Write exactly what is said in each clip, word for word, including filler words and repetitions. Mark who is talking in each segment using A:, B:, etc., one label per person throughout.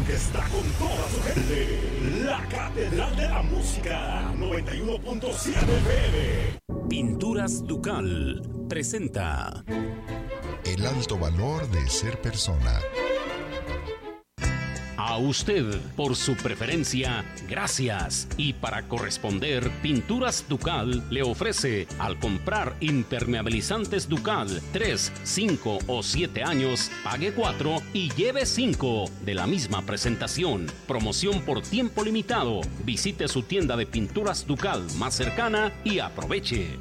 A: que está con toda su gente. La Catedral de la Música, noventa y uno punto siete F M.
B: Pinturas Ducal presenta
C: El alto valor de ser persona.
B: A usted, por su preferencia, gracias. Y para corresponder, Pinturas Ducal le ofrece, al comprar impermeabilizantes Ducal tres, cinco o siete años, pague cuatro y lleve cinco de la misma presentación. Promoción por tiempo limitado. Visite su tienda de Pinturas Ducal más cercana y aproveche.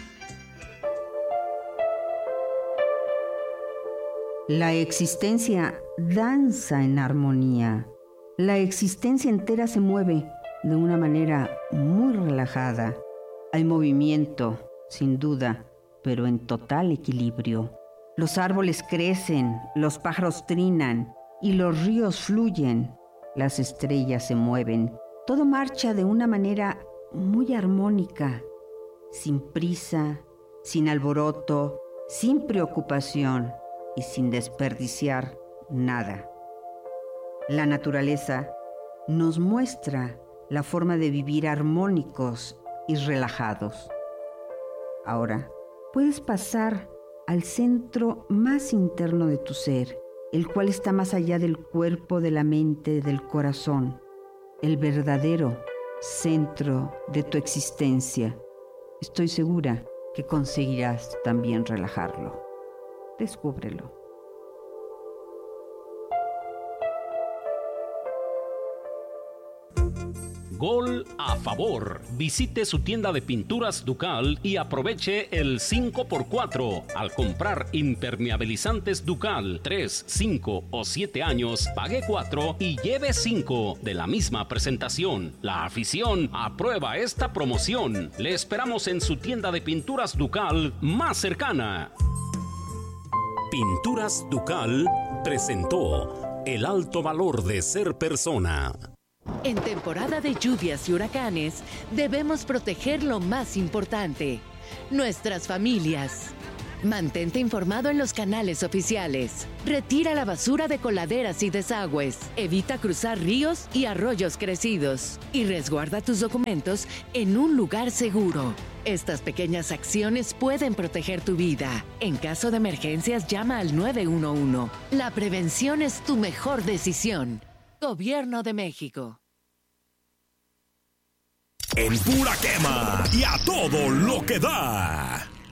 D: La existencia danza en armonía. La existencia entera se mueve de una manera muy relajada. Hay movimiento, sin duda, pero en total equilibrio. Los árboles crecen, los pájaros trinan y los ríos fluyen. Las estrellas se mueven. Todo marcha de una manera muy armónica, sin prisa, sin alboroto, sin preocupación y sin desperdiciar nada. La naturaleza nos muestra la forma de vivir armónicos y relajados. Ahora, puedes pasar al centro más interno de tu ser, el cual está más allá del cuerpo, de la mente, del corazón, el verdadero centro de tu existencia. Estoy segura que conseguirás también relajarlo. Descúbrelo.
B: Gol a favor. Visite su tienda de Pinturas Ducal y aproveche el cinco por cuatro. Al comprar impermeabilizantes Ducal tres, cinco o siete años, pague cuatro y lleve cinco de la misma presentación. La afición aprueba esta promoción. Le esperamos en su tienda de Pinturas Ducal más cercana. Pinturas Ducal presentó el alto valor de ser persona.
E: En temporada de lluvias y huracanes, debemos proteger lo más importante, nuestras familias. Mantente informado en los canales oficiales. Retira la basura de coladeras y desagües. Evita cruzar ríos y arroyos crecidos. Y resguarda tus documentos en un lugar seguro. Estas pequeñas acciones pueden proteger tu vida. En caso de emergencias, llama al nueve uno uno. La prevención es tu mejor decisión. Gobierno de México.
A: En pura quema y a todo lo que da.